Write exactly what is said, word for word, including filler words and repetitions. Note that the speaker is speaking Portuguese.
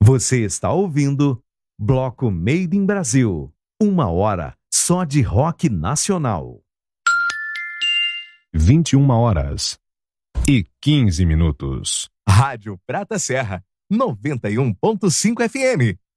Você está ouvindo Bloco Made in Brasil. Uma hora só de rock nacional. vinte e uma horas e quinze minutos. Rádio Prata Serra, noventa e um ponto cinco F M.